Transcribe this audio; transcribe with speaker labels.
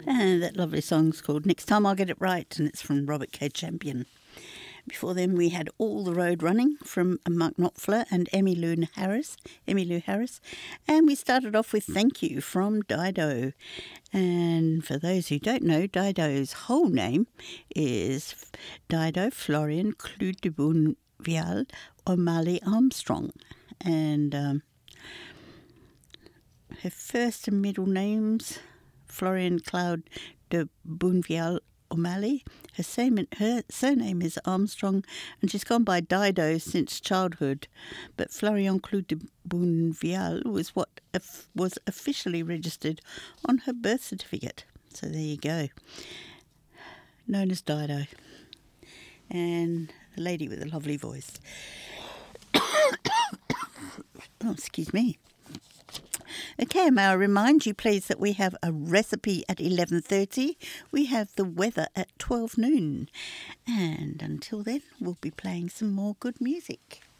Speaker 1: And that lovely song's called Next Time I'll Get It Right, and it's from Robert K. Champion. Before then, we had All the Road Running from Mark Knopfler and Emmylou Harris. And we started off with Thank You from Dido. And for those who don't know, Dido's whole name is Dido Florian Cloudibunvial O'Malley Armstrong. And her first and middle names, Florian Cloud de Bunvial O'Malley. Her surname is Armstrong, and she's gone by Dido since childhood. But Florian Cloud de Bunvial was what was officially registered on her birth certificate. So there you go. Known as Dido. And the lady with the lovely voice. Oh, excuse me. Okay, may I remind you, please, that we have a recipe at 11:30. We have the weather at 12 noon. And until then, we'll be playing some more good music.